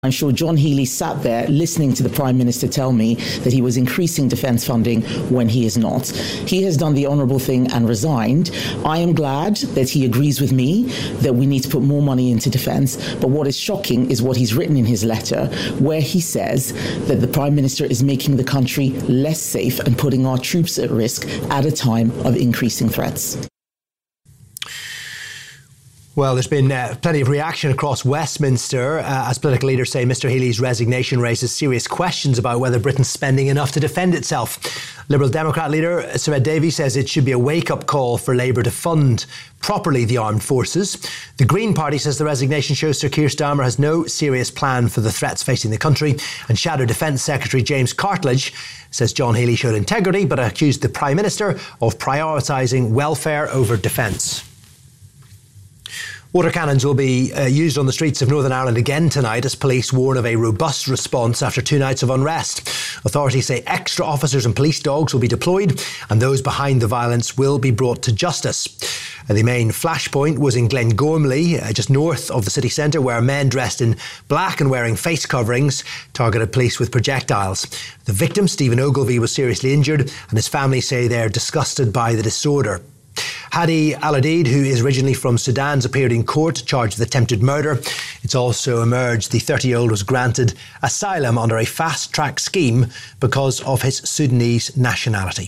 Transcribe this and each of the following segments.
I'm sure John Healey sat there listening to the Prime Minister tell me that he was increasing defence funding when he is not. He has done the honourable thing and resigned. I am glad that he agrees with me that we need to put more money into defence. But what is shocking is what he's written in his letter, where he says that the Prime Minister is making the country less safe and putting our troops at risk at a time of increasing threats. Well, there's been plenty of reaction across Westminster as political leaders say Mr Healey's resignation raises serious questions about whether Britain's spending enough to defend itself. Liberal Democrat leader Sir Davies says it should be a wake-up call for Labour to fund properly the armed forces. The Green Party says the resignation shows Sir Keir Starmer has no serious plan for the threats facing the country. And Shadow Defence Secretary James Cartledge says John Healey showed integrity but accused the Prime Minister of prioritising welfare over defence. Water cannons will be used on the streets of Northern Ireland again tonight as police warn of a robust response after 2 nights of unrest. Authorities say extra officers and police dogs will be deployed and those behind the violence will be brought to justice. The main flashpoint was in Glengormley, just north of the city centre, where men dressed in black and wearing face coverings targeted police with projectiles. The victim, Stephen Ogilvie, was seriously injured and his family say they're disgusted by the disorder. Hadi Al-Adid, who is originally from Sudan, has appeared in court charged with attempted murder. It's also emerged the 30-year-old was granted asylum under a fast-track scheme because of his Sudanese nationality.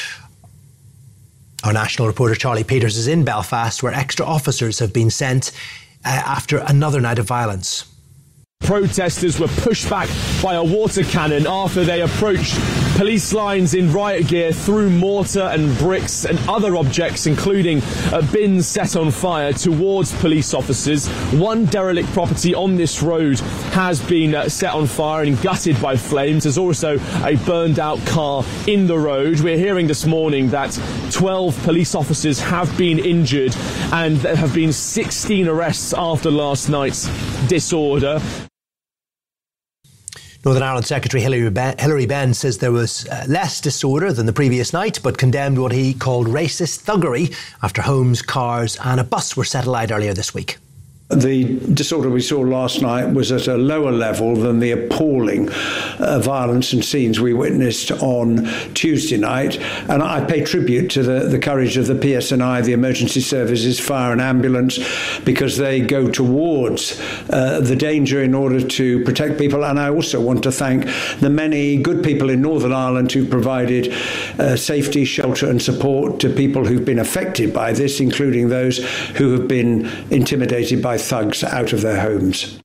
Our national reporter Charlie Peters is in Belfast, where extra officers have been sent after another night of violence. Protesters were pushed back by a water cannon after they approached police lines in riot gear, threw mortar and bricks and other objects, including bins set on fire, towards police officers. One derelict property on this road has been set on fire and gutted by flames. There's also a burned out car in the road. We're hearing this morning that 12 police officers have been injured and there have been 16 arrests after last night's disorder. Northern Ireland Secretary Hilary Benn says there was less disorder than the previous night, but condemned what he called racist thuggery after homes, cars and a bus were set alight earlier this week. The disorder we saw last night was at a lower level than the appalling violence and scenes we witnessed on Tuesday night. And I pay tribute to the courage of the PSNI, the emergency services, fire and ambulance, because they go towards the danger in order to protect people. And I also want to thank the many good people in Northern Ireland who provided safety, shelter and support to people who've been affected by this, including those who have been intimidated by thugs out of their homes.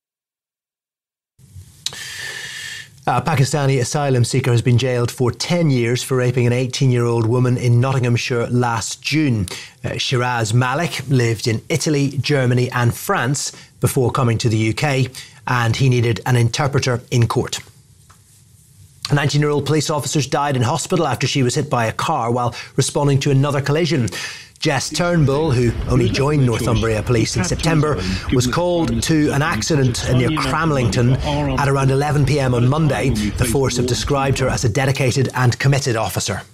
A Pakistani asylum seeker has been jailed for 10 years for raping an 18-year-old woman in Nottinghamshire last June. Shiraz Malik lived in Italy, Germany and France before coming to the UK, and he needed an interpreter in court. A 19-year-old police officer died in hospital after she was hit by a car while responding to another collision. Jess Turnbull, who only joined Northumbria Police in September, was called to an accident near Cramlington at around 11 p.m. on Monday. The force have described her as a dedicated and committed officer.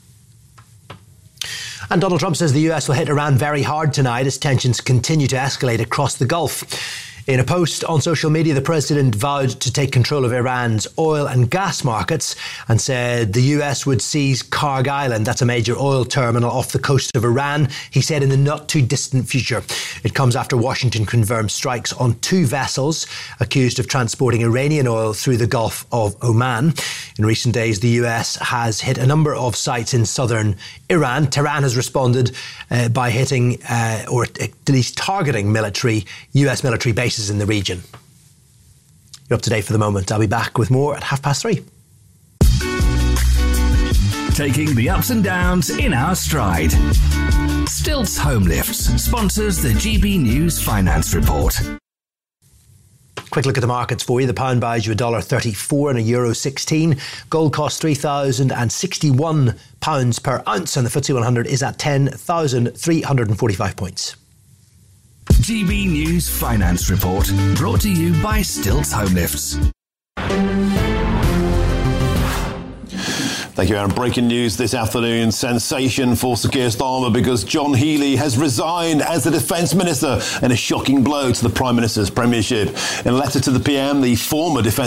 And Donald Trump says the US will hit Iran very hard tonight as tensions continue to escalate across the Gulf. In a post on social media, the president vowed to take control of Iran's oil and gas markets and said the US would seize Karg Island. That's a major oil terminal off the coast of Iran, he said, in the not too distant future. It comes after Washington confirmed strikes on 2 vessels accused of transporting Iranian oil through the Gulf of Oman. In recent days, the US has hit a number of sites in southern Iran. Tehran has responded by hitting or at least targeting US military bases in the region. You're up to date for the moment. I'll be back with more at 3:30. Taking the ups and downs in our stride. Stilts Home Lifts sponsors the GB News Finance Report. Quick look at the markets for you. The pound buys you $1.34 and €1.16. Gold costs £3,061 per ounce and the FTSE 100 is at 10,345 points. GB News Finance Report, brought to you by Stilts Home Lifts. Thank you, Aaron. Breaking news this afternoon. Sensation for Sir Keir Starmer because John Healey has resigned as the Defence Minister in a shocking blow to the Prime Minister's premiership. In a letter to the PM, the former Defence